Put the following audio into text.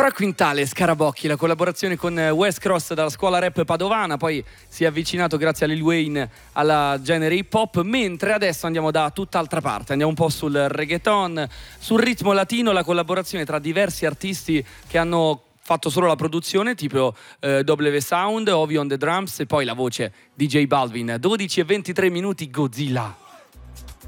Tre Quintale, Scarabocchi, la collaborazione con West Cross dalla scuola rap padovana, poi si è avvicinato grazie a Lil Wayne alla genere hip hop, mentre adesso andiamo da tutt'altra parte, andiamo un po' sul reggaeton, sul ritmo latino, la collaborazione tra diversi artisti che hanno fatto solo la produzione, tipo W Sound, Ovi on the drums e poi la voce DJ Balvin. 12 e 23 minuti, Godzilla.